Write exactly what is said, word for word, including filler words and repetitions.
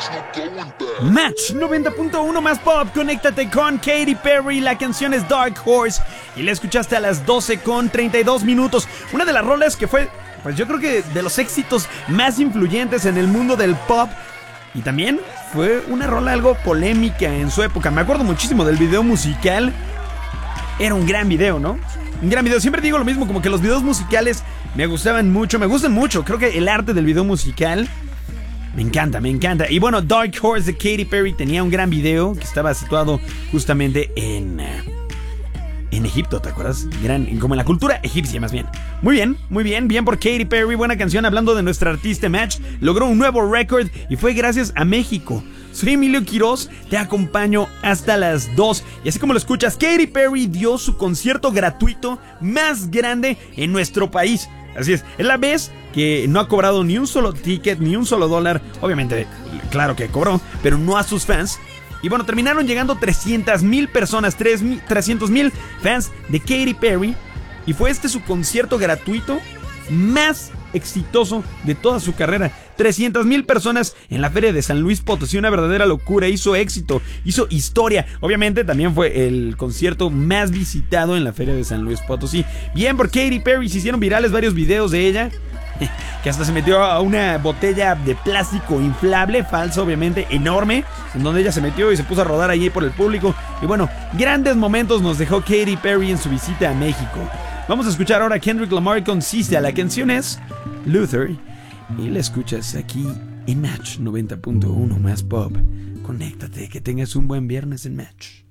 Match noventa punto uno más pop, conéctate con Katy Perry, la canción es Dark Horse y la escuchaste a las doce con treinta y dos minutos. Una de las rolas que fue, pues yo creo que de los éxitos más influyentes en el mundo del pop. Y también fue una rola algo polémica en su época. Me acuerdo muchísimo del video musical. Era un gran video, ¿no? Un gran video. Siempre digo lo mismo, como que los videos musicales me gustaban mucho, me gustan mucho. Creo que el arte del video musical me encanta, me encanta. Y bueno, Dark Horse de Katy Perry tenía un gran video que estaba situado justamente en... En Egipto, ¿te acuerdas? Gran, como en la cultura egipcia, más bien. Muy bien, muy bien, bien por Katy Perry. Buena canción. Hablando de nuestra artista Match, logró un nuevo récord y fue gracias a México. Soy Emilio Quiroz, te acompaño hasta las dos. Y así como lo escuchas, Katy Perry dio su concierto gratuito más grande en nuestro país. Así es, es la vez que no ha cobrado ni un solo ticket, ni un solo dólar. Obviamente, claro que cobró, pero no a sus fans. Y bueno, terminaron llegando trescientas mil personas, trescientos mil fans de Katy Perry. Y fue este su concierto gratuito más exitoso de toda su carrera. trescientas mil personas en la feria de San Luis Potosí, una verdadera locura. Hizo éxito, hizo historia. Obviamente también fue el concierto más visitado en la feria de San Luis Potosí. Bien por Katy Perry, se hicieron virales varios videos de ella, que hasta se metió a una botella de plástico inflable, falso obviamente, enorme, en donde ella se metió y se puso a rodar allí por el público. Y bueno, grandes momentos nos dejó Katy Perry en su visita a México. Vamos a escuchar ahora a Kendrick Lamar con Sista. La canción es Luther y la escuchas aquí en Match noventa punto uno más pop. Conéctate, que tengas un buen viernes en Match.